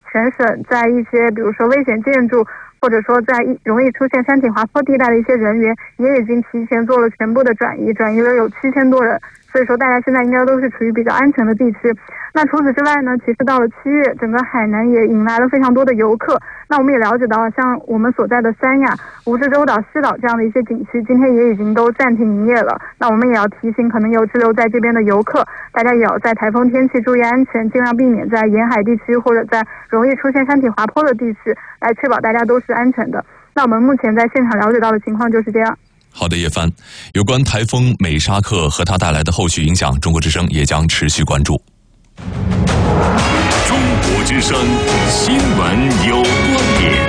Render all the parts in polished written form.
全省在一些比如说危险建筑，或者说在容易出现山体滑坡地带的一些人员，也已经提前做了全部的转移了有7000多人。所以说大家现在应该都是处于比较安全的地区。那除此之外呢，其实到了7月，整个海南也迎来了非常多的游客。那我们也了解到，像我们所在的三亚、蜈支洲岛、西岛这样的一些景区，今天也已经都暂停营业了。那我们也要提醒可能有滞留在这边的游客，大家也要在台风天气注意安全，尽量避免在沿海地区或者在容易出现山体滑坡的地区，来确保大家都是安全的。那我们目前在现场了解到的情况就是这样。 好的，叶帆，有关台风美沙克和它带来的后续影响，中国之声也将持续关注。 中国之声新闻有观点，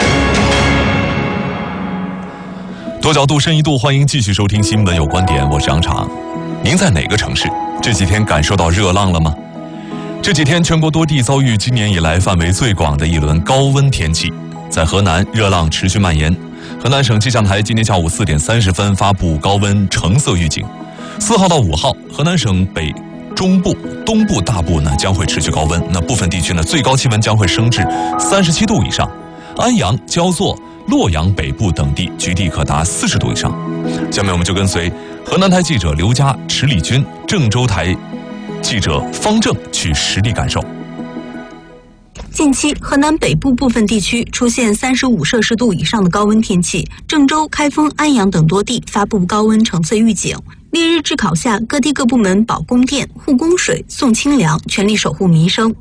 多角度深一度，欢迎继续收听新闻有观点，我是杨常。您在哪个城市？这几天感受到热浪了吗？这几天全国多地遭遇今年以来范围最广的一轮高温天气，在河南热浪持续蔓延。河南省气象台今天下午4点30分发布高温橙色预警，4号到5号，河南省北、中部、东部大部呢将会持续高温，那部分地区呢最高气温将会升至37度以上，安阳、焦作、洛阳北部等地局地可达40度以上。下面我们就跟随河南台记者刘佳、池礼军、郑州台记者方正去实地感受。 近期，河南北部部分地区出现35摄氏度以上的高温天气，郑州、开封、安阳等多地发布高温橙色预警。烈日炙烤下，各地各部门保供电、护供水、送清凉，全力守护民生。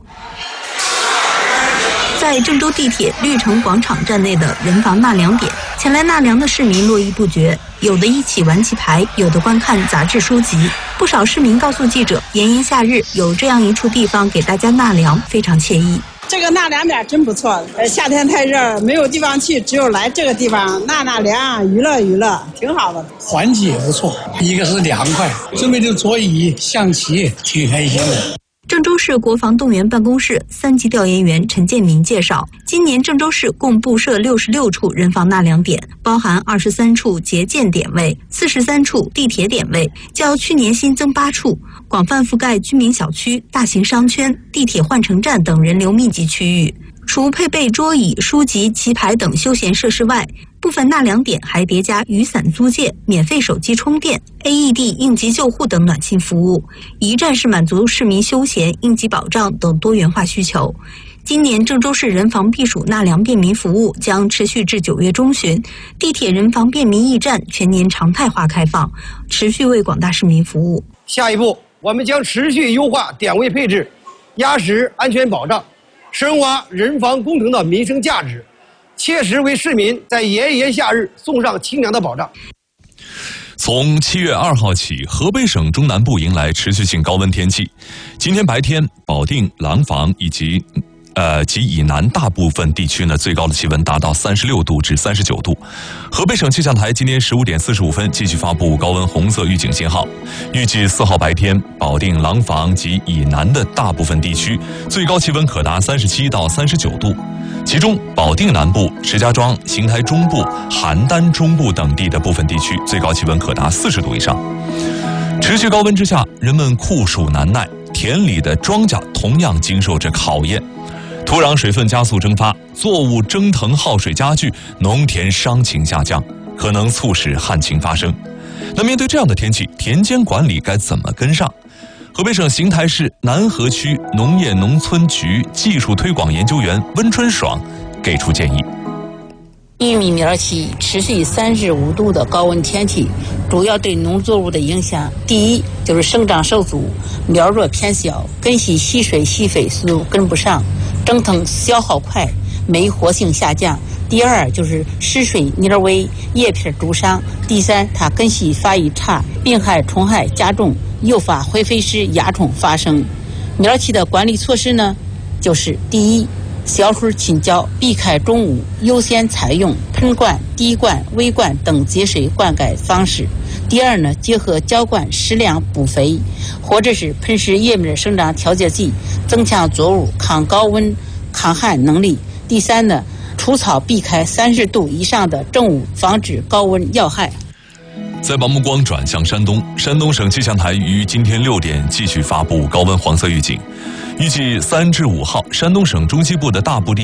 在郑州地铁绿城广场站内的人防纳凉点，前来纳凉的市民络绎不绝，有的一起玩棋牌，有的观看杂志书籍。不少市民告诉记者，炎炎夏日有这样一处地方给大家纳凉，非常惬意。 这个纳凉点真不错，夏天太热，没有地方去，只有来这个地方纳凉，娱乐娱乐，挺好的。 环境也不错，一个是凉快，准备的桌椅、象棋，挺开心的。 郑州市国防动员办公室3级调研员陈建民介绍，今年郑州市共布设66处人防纳凉点，包含23处节建点位、43处地铁点位，较去年新增8处，广泛覆盖居民小区、大型商圈、地铁换乘站等人流密集区域。除配备桌椅、书籍、棋牌等休闲设施外，部分纳凉点还叠加雨伞租借、免费手机充电、AED 应急救护等暖心服务，一站式满足市民休闲、应急保障等多元化需求。今年郑州市人防避暑纳凉便民服务将持续至9月中旬，地铁人防便民驿站全年常态化开放，持续为广大市民服务。 下一步，我们将持续优化点位配置，压实安全保障，深挖人防工程的民生价值，切实为市民在炎炎夏日送上清凉的保障。 从7月2号起，河北省中南部迎来持续性高温天气。今天白天，保定、廊坊以及以南大部分地区呢，最高的气温达到36度至39度。河北省气象台今天15点45分继续发布高温红色预警信号，预计4号白天，保定、廊坊及以南的大部分地区最高气温可达37到39度。其中，保定南部、石家庄、邢台中部、邯郸中部等地的部分地区最高气温可达40度以上。持续高温之下，人们酷暑难耐，田里的庄稼同样经受着考验。土壤水分加速蒸发，作物蒸腾耗水加剧，农田伤情下降，可能促使旱情发生。那面对这样的天气，田间管理该怎么跟上？河北省邢台市南河区农业农村局技术推广研究员温春爽给出建议。 玉米苗期持续35度的高温天气，主要对农作物的影响，第一就是生长受阻，苗弱偏小，根系吸水吸肥速度跟不上，蒸腾消耗快，酶活性下降。第二就是湿水蔫微，叶片灼伤。第三，它根系发育差，病害虫害加重，诱发灰飞虱蚜虫发生。苗期的管理措施呢，就是第一，小水浸浇，避开中午，优先采用喷灌、滴灌、微灌等节水灌溉方式。第二呢，结合浇灌适量补肥，或者是喷施叶面生长调节剂，增强作物抗高温、抗旱能力。第三呢，除草避开30度以上的正午，防止高温要害。 再把目光转向山东，山东省气象台于今天6点继续发布高温黄色预警，预计3至5号，山东省中西部的大部地